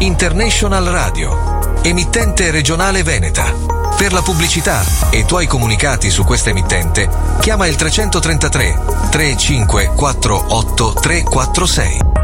International Radio, emittente regionale veneta. Per la pubblicità e i tuoi comunicati su questa emittente, chiama il 333 3548 346.